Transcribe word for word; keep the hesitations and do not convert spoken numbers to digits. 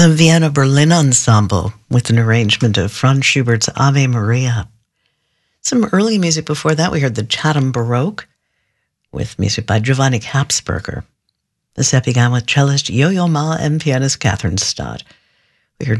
the Vienna Berlin Ensemble with an arrangement of Franz Schubert's Ave Maria. Some early music before that, we heard the Chatham Baroque with music by Giovanni Kapsberger. The set began with cellist Yo-Yo Ma and pianist Catherine Stott.